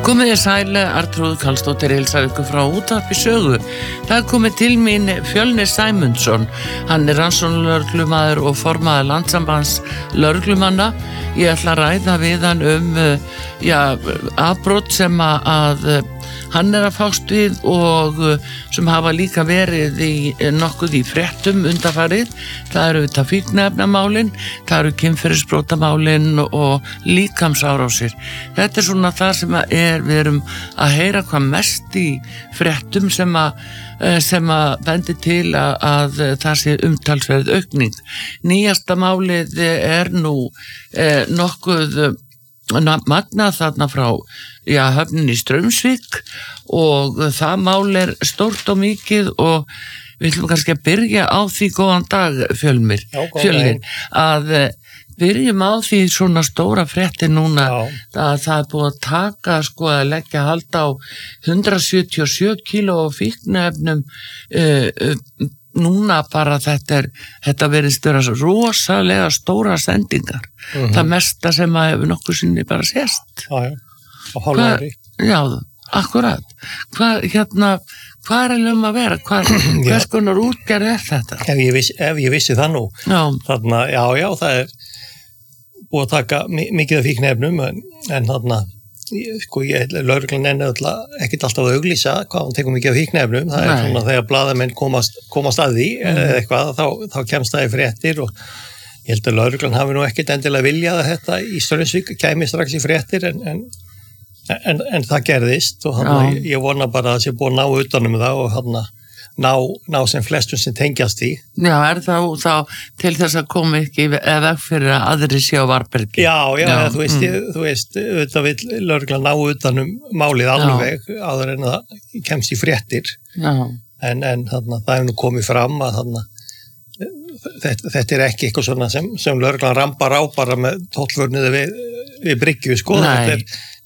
Komið sæle, Arnþrúður Karlsdóttir heilsar ykkur frá Útvarpi Sögu. Það komið til mín Fjölnir Sæmundsson. Hann rannsóknarlögreglumaður og formaður Landssambands lögreglumanna. Ég ætla að ræða við hann afbrot sem að hann að fást við og sem hafa líka verið nokkuð í fréttum undanfarið. Það eru þetta fíkniefnamálin, það eru kynferðisbrotamálin og líkamsárásir. Þetta svona það sem við erum að heyra hvað mest í fréttum sem að bendi til að það sé umtalsverð aukning. Nýjasta málið nú nokkuð magnað þarna frá höfninni í Straumsvík og það mál stórt og mikið og við ætlum kannski að byrja á því góðan dag Fjölnir, að byrjum á því svona stóra fréttir núna að það búið að taka að leggja hald á 177 kíló fíkniefnum núna bara þetta verið störa rosalega stóra sendingar. Það mesta sem að hefur nokkuð sinni bara sést. Og hálfa ári. Já, akkurat. Hvað um að vera? Hvers konar útgerð þetta? Ef ég vissi það nú. Þarna, það búið að taka mikið af fíkniefnum en þarna lögreglan ekkert alltaf að auglýsa hvað hún tekur mikið af fíkniefnum. Það svona þegar blaðamenn komast að því eða eitthvað, þá kemst það í fréttir og ég held að lögreglan hafi nú ekkert endilega viljað að þetta í Straumsvík kæmi strax í fréttir en það gerðist og ég vona bara að það sé búið að ná utanum það og ná sem flestum sem tengjast í. Já, þá til þess að koma ekki veg fyrir að aðri sé á varbergi? Já, þú veist, auðvitað vill lögreglan ná utanum málið alveg áður en það kemst í fréttir. Já. En það hefur nú komið fram að þetta ekki eitthvað svona sem lögreglan rambar á bara með tollvörnuði við bryggju, sko. Þetta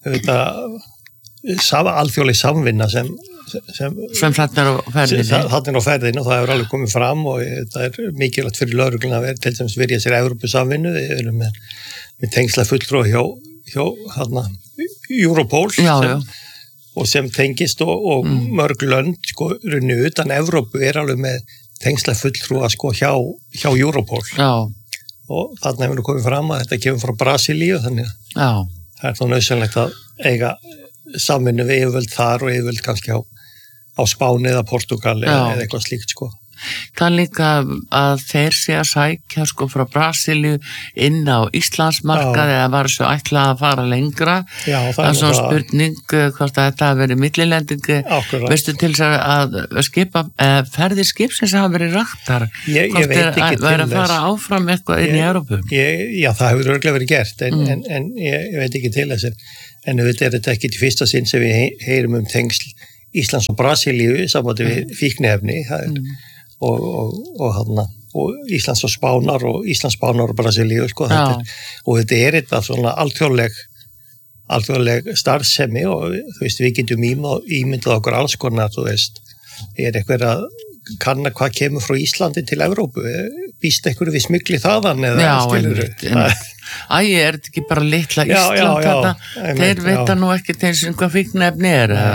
auðvitað alþjóðleg samvinna sem þarna á ferðinu og það hefur alveg komið fram og það mikilvægt fyrir lögregluna að vera til dæmis verið sér Evrópusamvinnu. Við erum með tengsla fulltrúa hjá Europol og sem tengist og mörg lönd runni utan Evrópu alveg með tengsla fulltrúa hjá Europol. Og þarna hefur komið fram að þetta kemur frá Brasilíu þannig að það þá nauðsynlegt að eiga samvinnu við yfirvöld þar og yfirvöld kannski á Spáni eða Portugal eða eitthvað slíkt, sko. Það líka að þeir sé að sækja frá Brasilíu inn á Íslandsmarkað eða var svo ætlað að fara lengra. Já, það er svona spurning hvort að þetta hafi verið millilendingu. Veistu til þess að skipa ferðir skipsins hafa verið raktar? Ég veit ekki til þess. Verið að fara áfram eitthvað inn í Evrópu? Já, það hefur örugglega verið gert en ég veit ekki til þess. En þetta er þetta ekki til fyrsta sinn sem við heyrum tengsl Íslands og Brasilíu í sambandi við fíkniefni. Og Íslands og Spánar og Íslands, Spánar og Brasilíu, sko. Og þetta er þetta svona alþjóðleg starfsemi og þú veist, við getum ímyndað okkur alls konar, þú veist, eitthvað að kanna hvað kemur frá Íslandi til Evrópu, býst einhverju við smygli þaðan eða skilur er þetta ekki bara litla Ísland þetta, þeir vita nú ekki eins og hvað fíkniefni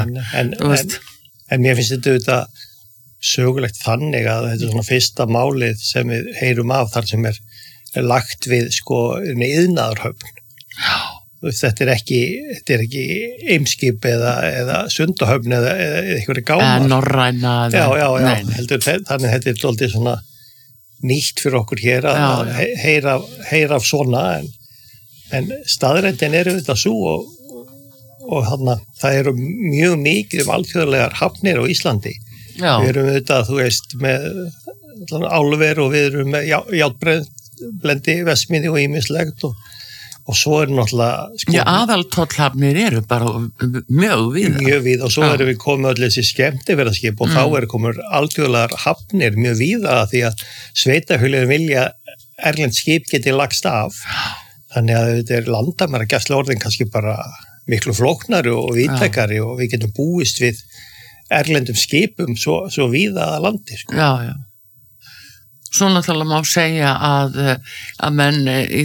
en mér finnst þetta sögulegt þannig að þetta er svona fyrsta málið sem við heyrum af þar sem er lagt við iðnaðarhöfn. Þetta er ekki Eimskip eða Sundahöfn eða eitthvað gámar. Norræna. Heldur, þannig þetta er svolítið svona nýtt fyrir okkur hér að heyra af svona en staðreyndin þetta svo og það eru mjög mikið alþjóðlegar hafnir á Íslandi. Við erum þú veist, með álver og við erum með járnblendi, vesmiði og ýmislegt og svo náttúrulega aðaltollhafnir eru bara mjög víða og svo erum við komið allir þessi skemmtiferðaskip og þá komið alþjóðlegar hafnir mjög víða því að sveitafélögin vilja erlend skip geti lagst af þannig að þetta er landamæragæsla orðin kannski bara miklu flóknari og víðtækari og við getum búist við erlendum skipum svo víða að landi, sko. Svo náttúrulega má segja að menn í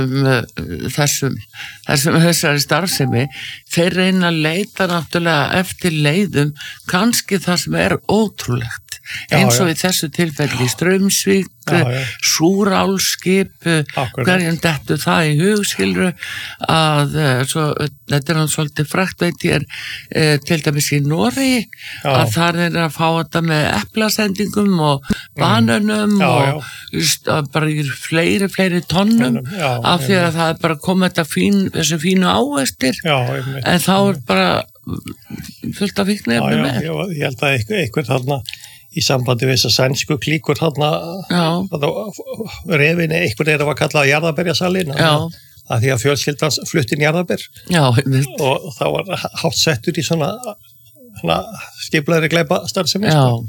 þessari starfsemi, þeir reyna að leita náttúrulega eftir leiðum, kannski það sem ótrúlegt. Eins og í þessu tilfelli Straumsvík, Súrálskip, hverjum dettur það í hug, skilru, að þetta hann svolítið frægt, veit ég til dæmis í Noregi, að þar að fá þetta með eplasendingum og banönum og bara í fleiri tonnum, af því að það bara komið þessu fínu ávextir, en þá bara fullt af fíkniefni með. Ég held að einhver þarna í sambandi við þessar sænsku klíkur þarna refinni, einhver að kalla jarðarberjasalinn að því að fjölskyldans flutti inn jarðarber og það var hátt settur í svona skiplaðri glæpa starfsemi.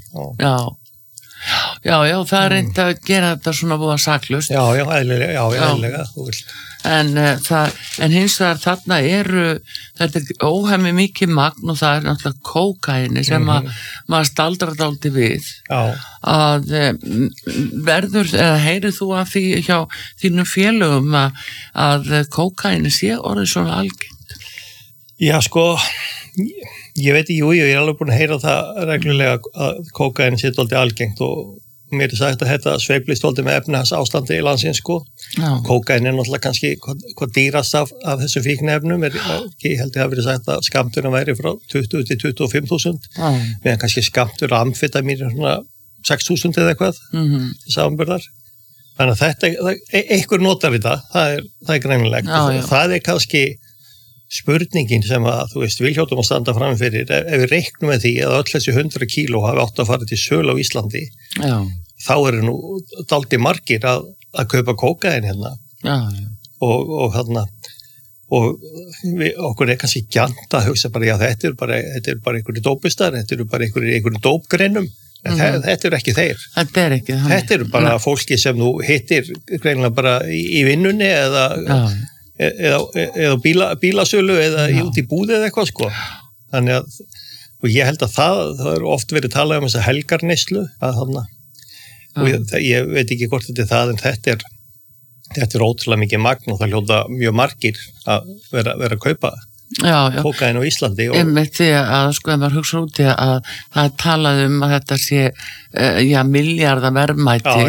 Já, það reyndi að gera þetta svona búa saklaust. Já, eðlilega. En hins vegar þarna þetta óhemmi mikið magn og það náttúrulega kókaini sem maður staldrar dálítið við. Að verður, eða heyrið þú af því hjá þínum félögum að kókaini sé orðið svona algengt? Já, sko, ég veit, ég er alveg búin að heyra það reglulega að kókaini sé dálítið algengt og mér sagt að þetta sveiflist dálítið með efnahans ástandi í landsins, sko. Kókaini náttúrulega kannski hvað dýrast af þessum fíkniefnum, ég held að hafa verið sagt að skammturinn væri frá 20 til 25.000, meðan kannski skammtur amfetamín svona 6.000 eða eitthvað, samanburðar. Þannig að þetta, einhver notar við það er greinilegt. Það er kannski spurningin sem að, þú veist, við hljótum að standa fram fyrir, ef við reiknum með því að öll þessi 100 kíló hafi átt að fara til sölu á Íslandi, þá nú dálítið margir að kaupa kókain hérna. Og okkur kannski gjarnt að hugsa bara, þetta bara einhverju dópistar, þetta bara einhverju dópgreinum, en þetta ekki þeir. Þetta bara fólki sem þú hittir greinilega bara í vinnunni eða bílasölu eða út í búði eða eitthvað, sko. Þannig að, og ég held að það oft verið talað þessa helgarneyslu og ég veit ekki hvort þetta það, en þetta ótrúlega mikið magn og það hljóta mjög margir að vera að kaupa kókain á Íslandi. Einmitt því að, sko, ef maður hugsa út í að það talað að þetta sé milljarða verðmæti,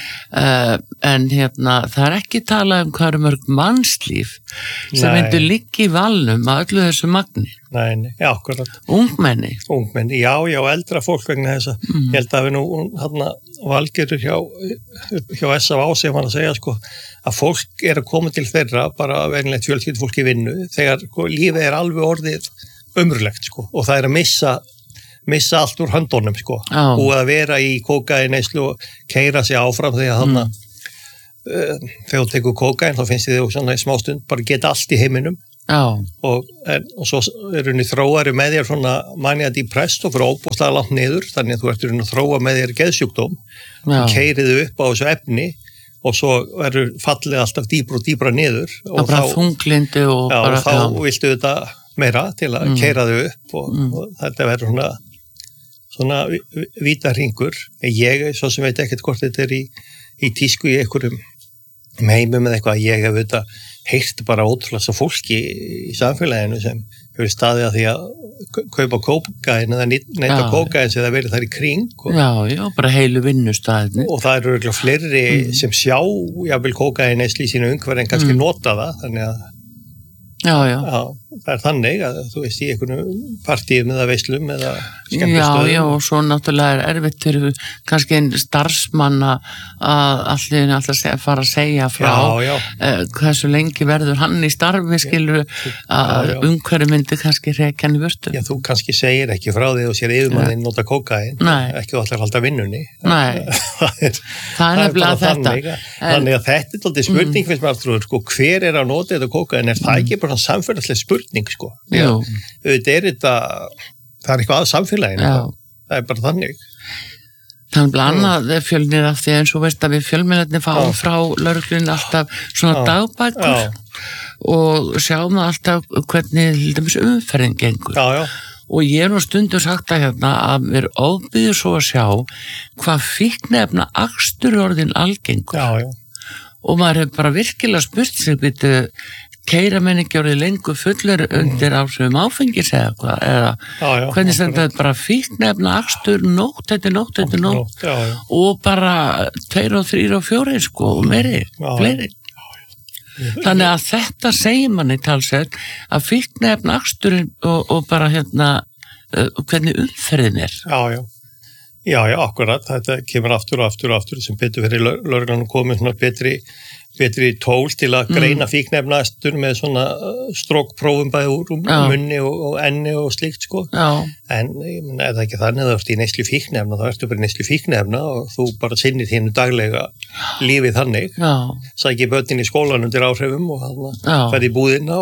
en það ekki talað hvað mörg mannslíf sem myndu liggja í valnum að öllu þessu magni. Nei, akkurat. Ungmenni, já, eldra fólk vegna þess að ég held að við nú Valgerður hjá SAV sem var að segja, sko, að fólk að koma til þeirra, bara venjulegt fjölskyldufólk í vinnu, þegar lífið alveg orðið ömurlegt, sko, og það að missa allt úr höndunum, sko, og að vera í kókainneyslu og keyra sig áfram því að þegar þú tekur kókain þá finnst þið svona í smástund bara geta allt í heiminum. Og svo henni þróari með þér svona mania depressed og fyrir óbúslega langt niður, þannig að þú henni þróa með þér geðsjúkdóm og keiriðu upp á þessu efni og svo fallið alltaf dýbra og dýbra niður og bara þunglindi og þá viltu þetta meira til að keira þau upp og þetta verður svona vítarhingur. Ég svo sem veit ekkert hvort þetta í tísku í einhverjum heimum eða eitthvað, ég hef þetta heyrt bara ótrúlega svo fólki í samfélaginu sem hefur staðið að því að kaupa kókain eða neyta kókain sem það verið þar í kring. Já, bara heilu vinnustaðinni. Og það örugglega fleiri sem sjá jafnvel kókain neyslu í sínu umhverfi en kannski nota það, þannig að það þannig að þú veist í einhvern partíum eða veislum eða skemmtistöðum. Já, og svo náttúrulega erfitt fyrir kannski einn starfsmann að alltaf fara að segja frá hversu lengi verður hann í starfi, skilur að umhverju myndi kannski rekja hann í vörstu. Já, þú kannski segir ekki frá því og sér yfirmannin nota kókain, ekki þú ætlar að halda vinnunni. Nei, það er nefnilega þetta. Þannig að þetta alltaf spurning finnst maður trúður, sko, hver að nota þetta kókain, það ekki bara samfélagsleg spurning, sko. Auðvitað það eitthvað að samfélaginu, það bara þannig. Þannig annað fjölnir af því eins og veist að við fjölmiðlarnir fáum frá lögreglunni alltaf svona dagbækur og sjáum alltaf hvernig umferðin gengur. og ég nú stundum sagt að hérna að mér ofbyður svo að sjá hvað fíkniefna akstur orðin algengur. Já. Og maður hefur bara virkilega spurt sig býtu keyra menn ekki orðið lengur fullir undir ásöfum áfengis eða hvað, eða hvernig stendur þetta bara fíkniefna akstur nótt eftir nótt og bara 2 og 3 og 4 sko og meiri, fleiri. Þannig að þetta segir manni talsett að fíkniefna aksturinn og bara hérna hvernig umferðin er. Já, akkurat, þetta kemur aftur sem betur verið lögreglan komið svona betri tól til að greina fíkniefna akstur með svona strókprófum bæði úr munni og enni og slíkt sko. En ég meina, er það ekki þannig að þú ert í neyslu fíkniefna, þá ertu bara í neyslu fíkniefna og þú bara sinnir þínu daglega lífið þannig. Sæki börnin í skólan undir áhrifum og ferð í búðina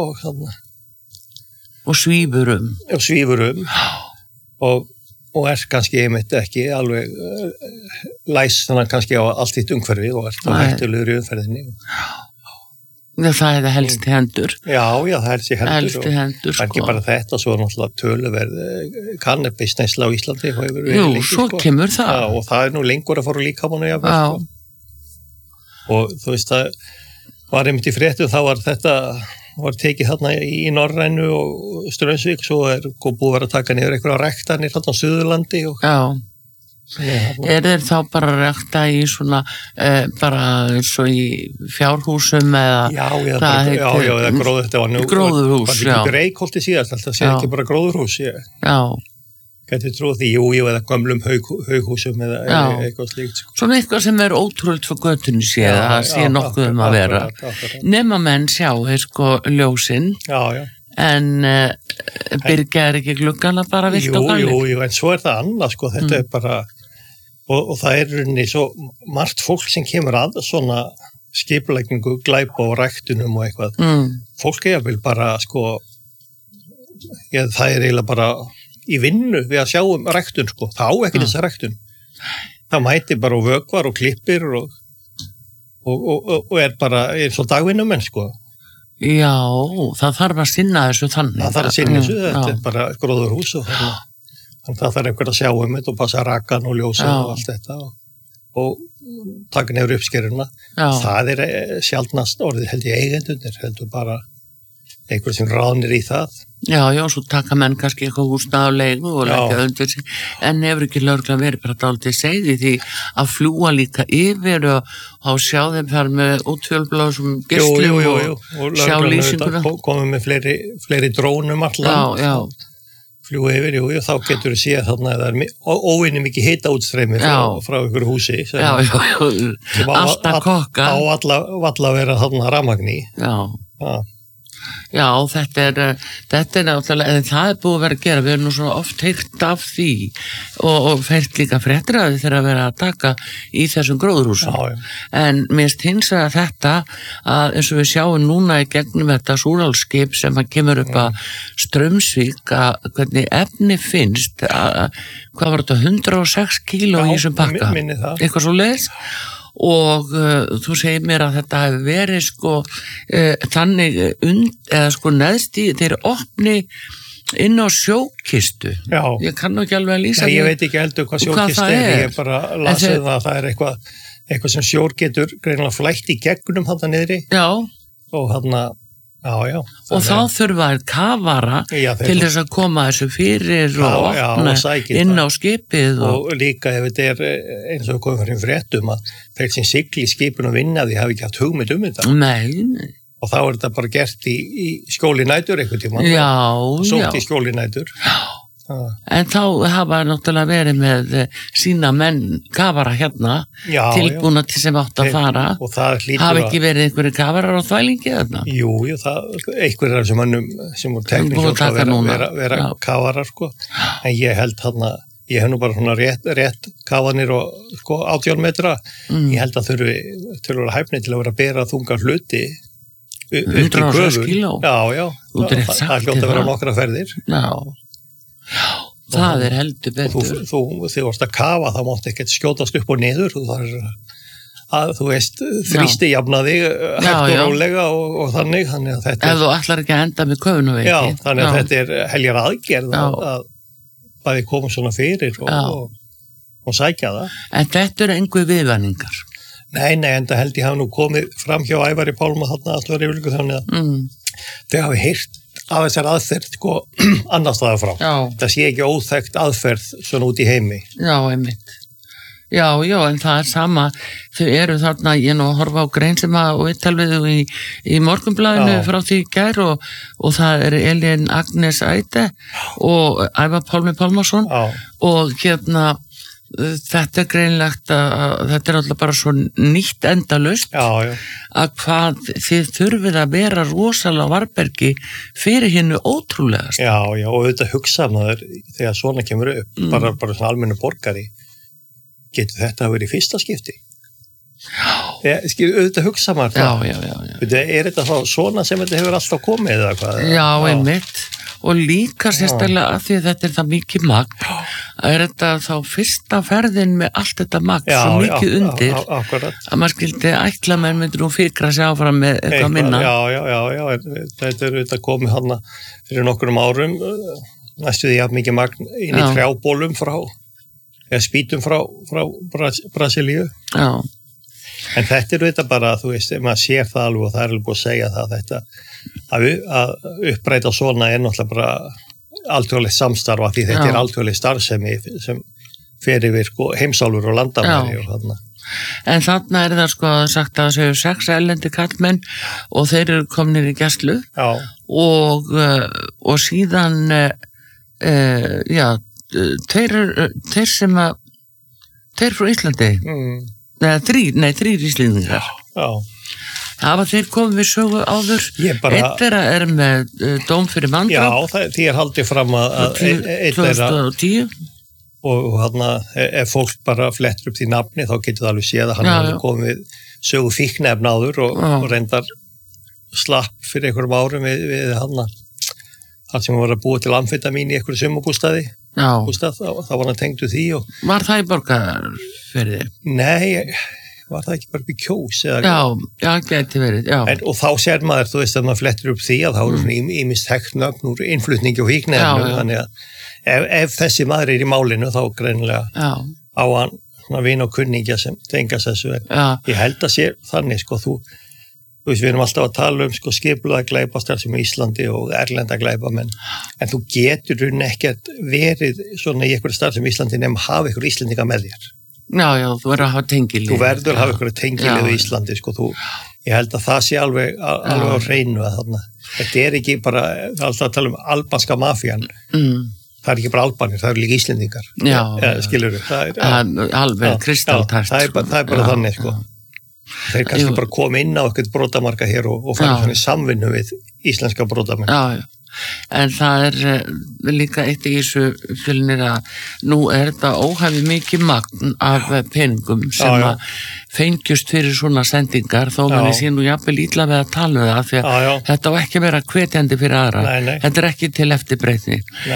og svífur og er kannski einmitt ekki alveg læs þannig kannski á allt þitt umhverfi og er það hættulegur í umferðinni. Það er það helst í hendur. Já, það er þessi hendur. Sko. Ekki bara þetta, svo er náttúrulega töluverð kannabisneysla á Íslandi. Jú, svo kemur það. Já, og það er nú lengur að fara líkamannu jafnvel. Sko. Og þú veist, það var einmitt í fréttum, þá var þetta var tekið þarna í Norrænu og Straumsvík, svo er búið að vera að taka niður einhverja rektanir þarna á Suðurlandi. Er þeir þá bara að rekta í svona bara svo í fjárhúsum eða eða gróðurhús, já. Reykholti síðast, alltaf sé ekki bara gróðurhús. Já. Gæti trúið því, eða gömlum haughúsum eða eitthvað slíkt. Svona eitthvað sem er ótrúlega fyrir götunni séð, það sé nokkuð að vera. Nema menn sjá, sko, ljósinn, en byrgja er ekki gluggana bara vilt og galið. Jú, en svo er það annað, sko, þetta er bara, og það er rauninni svo margt fólk sem kemur að svona skipulagningu, glæpa og ræktunum og eitthvað. Fólk vil bara, sko, það er eiginlega bara í vinnu við að sjá ræktun sko, þá ekki þessa ræktun. Það mæti bara og vökvar og klippir og er bara eins og dagvinnumenn sko. Já, það þarf að sinna þessu þannig. Það þarf að sinna þessu, þetta er bara gróðurhús og þannig það þarf einhver að sjá þetta og passa rakan og ljósa og allt þetta og taka nefnir uppskeruna. Það er sjaldnast orðið held ég eigendunir, heldur bara einhver sem ráðnir í það. Já, svo taka menn kannski eitthvað húsnað á leigu og leggja undir sig, en hefur ekki lögreglan verið bara dálítið segði því að fljúa líka yfir og sjá þeim þar með útfjölblásum geislum og sjá lýsinguna. Komum með fleiri drónum allan, fljúa yfir, þá getur þú séð þarna að það er óvinni mikið hitaútstreymi frá ykkur húsi. Alltaf kokka. Á valla að vera þarna rafmagni. Já, þetta er náttúrulega, en það er búið að vera að gera, við erum nú svona oft heyrt af því og fært líka fréttir að þið þeirra að vera að taka í þessum gróðurhúsum. En mér finnst þetta að eins og við sjáum núna í gegnum þetta súrálskip sem að kemur upp að Straumsvík að hvernig efni finnst, hvað var þetta, 106 kíló í þessum pakka? Eitthvað svo leiðis? Og þú segir mér að þetta hefur verið sko þannig eða sko neðst í þeir opni inn á sjókistu. Ég kann nú ekki alveg að lýsa ég veit ekki heldur hvað sjókist er. Ég bara lasið að það er eitthvað sem sjór getur greinilega flætt í gegnum þarna niðri. Og þarna og þá þurfa kafara til þess að koma þessu fyrir og opna inn á skipið og líka ef þetta er eins og komum fyrir fréttum að þeir sem sigli skipin og vinna því hafi ekki haft hugmynd þetta. Nei. Og þá er þetta bara gert í skjóli nætur einhvern tímann. Sótt í skjóli nætur. En þá hafa náttúrulega verið með sína menn kafara hérna tilbúna til sem átt að fara. Hafi ekki verið einhverju kafarar á þvælingi þarna? Jú, einhverjir af þessum mönnum sem voru teknísk að vera kafarar sko. En ég held þarna, ég hef nú bara svona rétt kafanir og sko 18 metra. Ég held að þurfi til að vera hæfni til að vera að bera þunga hluti 106 kíló? Já, það hljóta að vera nokkra ferðir. Það er heldur betur. Þegar þú varst að kafa, það mátti ekkert skjótast upp og niður. Þú veist, þrýsti jafnaði hægt og rólega og þannig að þetta ef þú ætlar ekki að enda með köfun og ekki. Já, þannig að þetta er heljar aðgerð bæði koma svona fyrir og sækja það. En þetta eru engu viðvaningar? Nei, en það held ég hafa nú komið fram hjá Ævari Pálma þarna alltaf yfirleikur þannig að þau hafi heyrt af þessar aðferð sko annars staðar frá. Já. Það sé ekki óþekkt aðferð svona út í heimi. Já, einmitt. Já, en það er sama. Þau eru þarna, ég nú að horfa á grein sem að viðtal við þau í Morgunblaðinu frá því í gær og það er Elín Agnes Æde og Ævar Pálmi Pálmason og þetta er greinlegt að þetta er alltaf bara svo nýtt endalaust að hvað þið þurfið að vera rosalega á varbergi fyrir hinnu ótrúlegast. Já, og auðvitað hugsa maður þegar svona kemur upp, bara svona almennu borgari, getur þetta að vera í fyrsta skipti? Já. Auðvitað hugsa maður það. Já. Er þetta þá svona sem þetta hefur alltaf komið eða hvað? Já, einmitt. Og líka sérstaklega að því að þetta er það mikið magn, er þetta þá fyrsta ferðin með allt þetta magn svo mikið undir að maður skildi ætla menn myndir nú fikra sig áfram með eitthvað minna. Já, þetta er auðvitað komið hana fyrir nokkrum árum, næstu því að mikið magn inn í trjábólum eða spýtum frá Brasilíu. Já. En þetta er auðvitað bara, þú veist, maður sér það alveg og það er alveg búið að segja það þetta að uppbreyta svona er náttúrulega bara alþjóðlegt samstarf af því þetta er alþjóðleg starfsemi sem fer yfir heimsálfur og landamæri og þarna. En þarna er það sko sagt að það séu 6 erlendi kallmenn og þeir eru komnir í gæslu og síðan þeir sem að þeir frá Íslandi þrír Íslendingar. Já. Hafa þeir komið við sögu áður? Eitt þeirra er með dóm fyrir manndráp. Já, því er haldið fram að 2010. Og þarna, ef fólk bara flettur upp því nafni, þá getur það alveg séð að hann hefði komið sögu fíknefna áður og reyndar slapp fyrir einhverjum árum við hann sem var að búa til amfetamín í einhverju sumarbústaði. Það var hann tengdu því. Var það í Borgarfirði? Nei, var það ekki bara upp í Kjós? Já, gæti verið, já. Og þá sér maður, þú veist, að maður flettur upp því að þá eru ýmist þekkt nöfn úr innflutningi og fíknefnum, þannig að ef þessi maður er í málinu, þá greinilega á hann vin og kunningja sem tengast þessu. Ég held að sé þannig, sko, þú veist, við erum alltaf að tala skipulaða glæpastarfsemi í Íslandi og erlenda glæpamenn, en þú getur ekkert verið svona í einhverju starfsemi í Íslandi nema hafa einhverju Íslendinga með þér. Já, þú verður að hafa tengilið. Þú verður að hafa einhverju tengilið í Íslandi, sko, ég held að það sé alveg á hreinu að þarna. Þetta er ekki bara, alltaf að tala albanska mafían, það er ekki bara albanir, það eru líka Íslendingar. Skilurðu? Alveg kristaltært. Það er bara þannig, sko. Þeir kannski bara koma inn á eitthvað brotamarka hér og fara svona í samvinnu við íslenska brotamenn. Já. En það er líka eitt í þessu fjölnir að nú er þetta óhæfi mikið magn af peningum sem að fengjust fyrir svona sendingar þó manni sé nú jafnvel ítla við að tala það því að þetta á ekki að vera hvetjandi fyrir aðra. Nei. Þetta er ekki til eftirbreytni.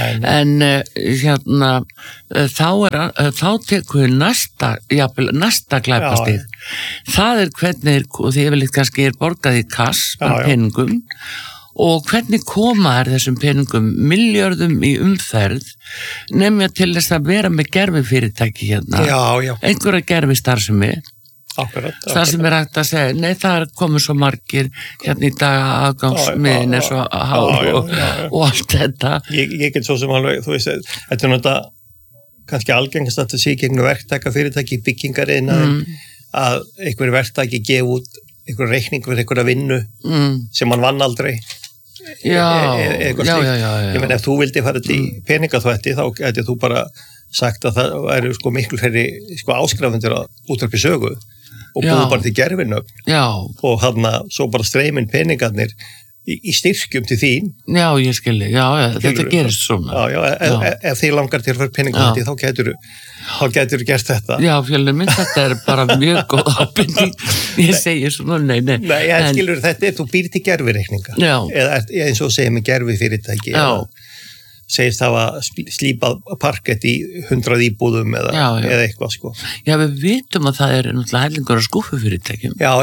En þá tekur við næsta glæpastig. Það er hvernig, og því yfirleitt kannski er borgað í kass með peningum og hvernig koma þessum peningum miljörðum í umferð nefnja til þess að vera með gerfifyrirtæki hérna. Einhverja gerfistarfsemi. Akkurat. Það sem er hægt að segja, nei það er komið svo margir hérna í dag aðgangsmiðin eins og hár og allt þetta. Ég get svo sem alveg, þú veist, þetta er náttúrulega kannski algengast að það sé gegn verktakafyrirtæki í byggingariðnaðinn að einhverju verktaki gefa út einhverju reikning fyrir einhverja vinnu sem hann vann aldrei. Ég menn ef þú vildi fara til peningaþvætti þá gæti þú bara sagt að það væri miklu fleiri áskrifundir að útvarpi sögu og búið bara til gerfinöfn og hann svo bara streymin peningarnir í styrkjum til þín. Já, ég skilji, þetta gerist svona. Ef þið langar til að fara peningaþvætti þá getur þú gert þetta. Já, fjölnir minn, þetta er bara mjög góð ábyrging. Ég segi svona, nei. Nei, en skilur þetta þú býr til gerfireikninga. Eða eins og segir með gerfifyrirtæki. segist hafa slípað parkett í 100 íbúðum eða eitthvað sko. Já, við vitum að það er náttúrulega hellingur af skúffufyrirtækjum. Já.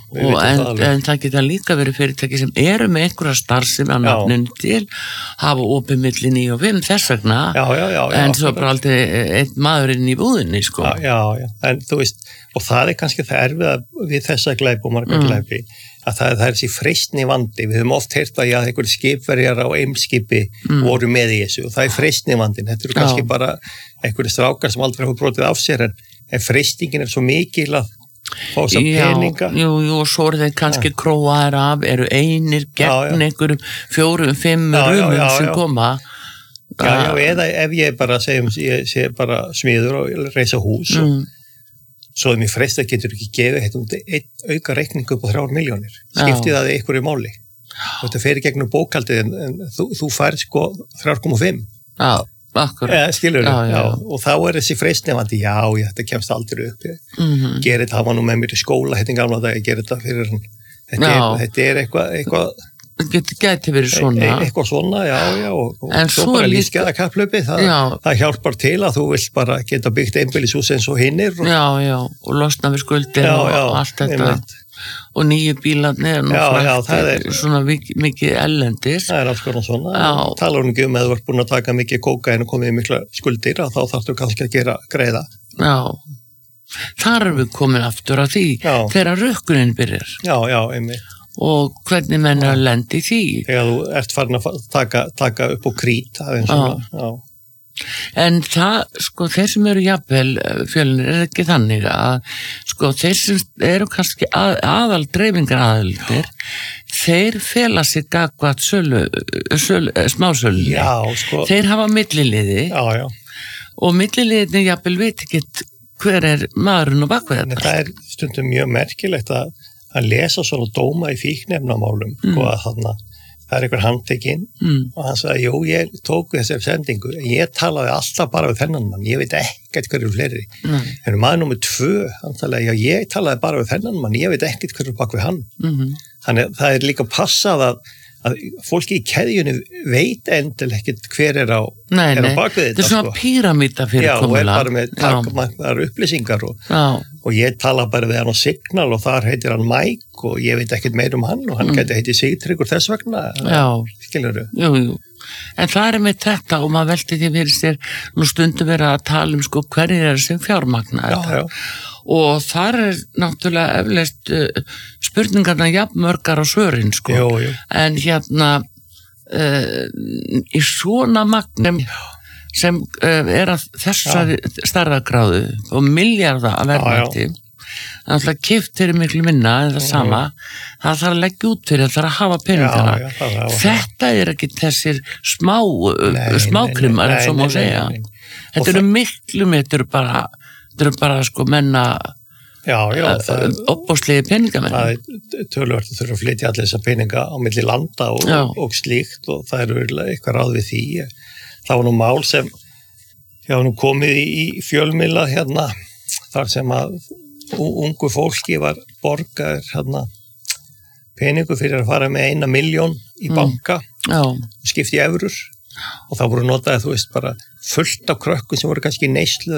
En það geta líka verið fyrirtæki sem eru með einhverja starfsemi á nafninu til, hafa opið milli 9 og 5 þess vegna, en svo bara aldrei einn maðurinn í búðinni sko. Já, en þú veist, og það er kannski það erfiða við þessa glæpi og marga glæpi, að það er þessi freistni vandi. Við höfum oft heyrt að einhverjir skipverjar á Eimskipi voru með í þessu og það er freistni vandinn. Þetta eru kannski bara einhverjir strákar sem aldrei hafa brotið af sér en freistingin er svo mikil að fá þess að peninga. Jú, og svo eru þeir kannski króaðir af, eru einir gegn einhverjum 4-5 rumum sem koma. Já, eða ef ég bara segjum, ég sé bara smiður og reisa hús og svo mér freist að getur ekki gefið einn auka reikning upp á 3 milljónir. Skiptið það einhverju máli. Þetta fer í gegnum bókhaldið en þú færð sko 3,5. Já, akkurat. Skilur þú? Já. Og þá er þessi freistnefandi, já, þetta kemst aldrei upp. Gerið þetta, hann var nú með mér í skóla, þetta gamla dag, ég gerði þetta fyrir hann. Þetta er eitthvað gæti verið svona. Eitthvað svona, já, og svo bara lífsgæða kapplöpi, það hjálpar til að þú vilt bara geta byggt einbýlishús eins og hinnir. Já, og losna við skuldir og allt þetta. Og nýju bílarnir, það er svona mikið ellendis. Það er alls konar svona. Talar hún ekki um að þú ert búin að taka mikið kókain og komið í mikla skuldir, þá þarftu kannski að greiða. Já, þar erum við komin aftur að því, þegar rökkunin byrjar. Já, einmitt. Og hvernig menn er að lendi því. Þegar þú ert farin að taka upp á krít, það er svona, En það, sko, þeir sem eru jafnvel fjölnir er ekki þannig að, sko, þeir sem eru kannski aðal dreifingar aðaldir, þeir fela sig gagvat smásölu. Já, sko. Þeir hafa milliliði. Já. Og milliliðin jafnvel veit ekki hver er maðurinn og bakvið þetta. Það er stundum mjög merkilegt að lesa svona dóma í fíkniefnamálum og að það er einhver handtekinn og hann sagði, jú, ég tók þessari sendingu en ég talaði alltaf bara við þennan mann, ég veit ekkert hverju fleiri en maður númer 2, hann talaði, já, ég talaði bara við þennan mann, ég veit ekkert hverju bak við hann þannig það er líka passað að fólki í keðjunni veit endilega ekkert hver er á bak við þetta. Þetta er svona píramíta fyrir komulag. Já, og er bara með takmarkaðar upplýsingar og ég tala bara við hann á Signal og þar heitir hann Mike og ég veit ekkert meir um hann og hann gæti heitið Sigtryggur þess vegna. Já, skilurðu? Jú. En það er með þetta og maður velti því fyrir sér nú stundum vera að tala sko hverjir eru sem fjármagna þetta. Og þar er náttúrulega eflaust spurningarna jafnmörgar á svörin sko. Jú. En hérna í svona magnum sem er að þessari stærðagráðu og milljarða að verðmætti náttúrulega keypt fyrir miklu minna en það sama, það þarf að leggja út fyrir, það þarf að hafa peningana. Þetta er ekki þessir smákrimar eins og má segja. Þetta eru miklu með, þetta eru bara sko menna opbóðslegi peningamenn. Það er töluvert að þurfa að flytja allir þessa peninga á milli landa og slíkt og það eru eitthvað ráð við því. Það var nú mál sem nú komið í fjölmiðla hérna, þar sem að ungu fólki var borgaður peningu fyrir að fara með 1 milljón í banka og skipta í evrur og það voru notaði, þú veist, bara fullt af krökkum sem voru kannski í neyslu